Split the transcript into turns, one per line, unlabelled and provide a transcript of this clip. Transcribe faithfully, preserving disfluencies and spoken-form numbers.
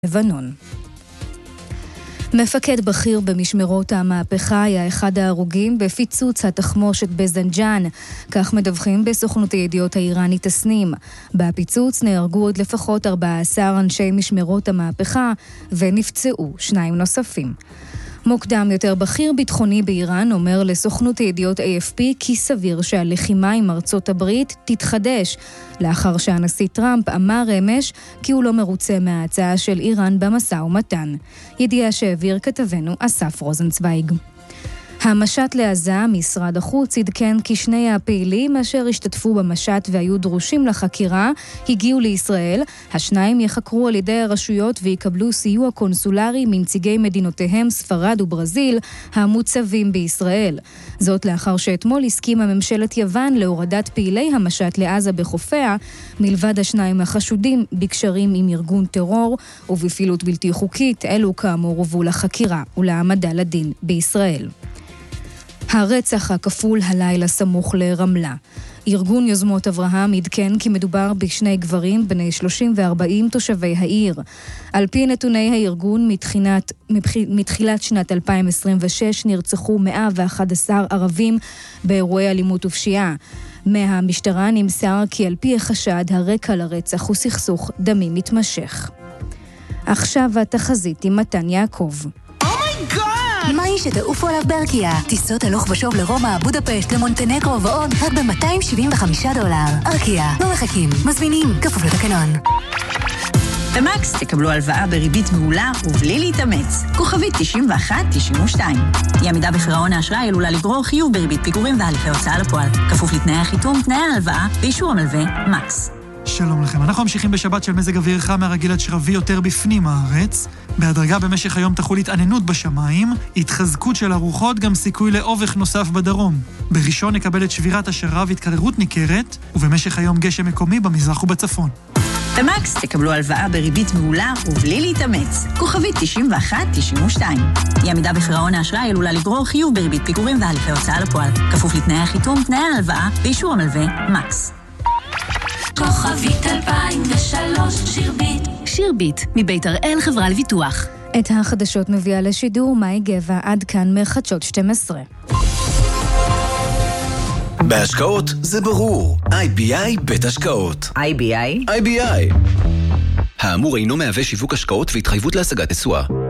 לבנון. מפקד בכיר במשמרות המהפכה היה אחד ההרוגים בפיצוץ התחמושת בזנג'אן, כך מדווחים בסוכנות הידיעות האיראנית תסנים. בפיצוץ נהרגו עוד לפחות ארבעה עשר אנשי משמרות המהפכה ונפצעו שניים נוספים. מוקדם יותר בכיר ביטחוני באיראן אומר לסוכנות הידיעות איי אף פי כי סביר שהלחימה עם ארצות הברית תתחדש, לאחר שהנשיא טראמפ אמר אמש כי הוא לא מרוצה מההצעה של איראן במשא ומתן. ידיעה שהעביר כתבנו אסף רוזנצוויג. המשט לעזה, משרד החוץ, עדכן כי שני הפעילים אשר השתתפו במשט והיו דרושים לחקירה הגיעו לישראל. השניים יחקרו על ידי הרשויות ויקבלו סיוע קונסולרי מנציגי מדינותיהם ספרד וברזיל המוצבים בישראל. זאת לאחר שאתמול הסכימה ממשלת יוון להורדת פעילי המשט לעזה בחופיה, מלבד השניים החשודים בקשרים עם ארגון טרור ובפעילות בלתי חוקית, אלו כאמור הובאו לחקירה ולהעמדה לדין בישראל. הרצח הכפול הלילה סמוך לרמלה. ארגון יוזמות אברהם עדכן כי מדובר בשני גברים בני שלושים וארבעים תושבי העיר. על פי נתוני הארגון, מתחינת, מתחילת שנת אלפיים עשרים ושש נרצחו מאה ואחד עשר ערבים באירועי אלימות ופשיעה. מהמשטרה נמסר כי על פי החשד הרקע לרצח הוא סכסוך דמי מתמשך. עכשיו התחזית עם מתן יעקב.
מהי שתעופו עליו בארקיע? טיסות הלוך ושוב לרומא, בודפשט, למונטנגרו ועוד רק ב-מאתיים שבעים וחמישה דולר. ארקיע, לא מחכים, מזמינים, כפוף לתקנון.
במקס תקבלו הלוואה בריבית מעולה ובלי להתאמץ. כוכבית תשעים ואחת תשעים ושתיים. אי עמידה בפירעון האשראי עלולה לגרור חיוב בריבית פיגורים והליכי הוצאה לפועל. כפוף לתנאי החיתום, תנאי ההלוואה ואישור המלווה מקס.
שלום לכם, אנחנו ממשיכים בשבת של מזג אוויר חם מהרגיל עד שרבי יותר בפנים הארץ. בהדרגה במשך היום תחול התעננות בשמיים, התחזקות של הרוחות, גם סיכוי לאובך נוסף בדרום. בראשון נקבל את שבירת השרב והתקררות ניכרת, ובמשך היום גשם מקומי במזרח ובצפון.
במקס תקבלו הלוואה בריבית מעולה ובלי להתאמץ. כוכבית תשעים ואחת תשעים ושתיים. אי עמידה בפירעון האשראי עלולה לגרור חיוב בריבית פיגורים והליכי הוצאה לפועל. כפוף לתנאי החיתום, תנאי ההלוואה ואישור המלווה מקס.
כוכבית אלפיים ושלוש שירבית.
שירבית, מבית הראל חברה לביטוח.
את החדשות מביאה לשידור מאי גבע, עד כאן מחדשות שתים עשרה.
בהשקעות זה ברור. איי בי איי בית השקעות.
איי בי איי?
איי בי איי. האמור אינו מהווה שיווק השקעות והתחייבות להשגת תשואה.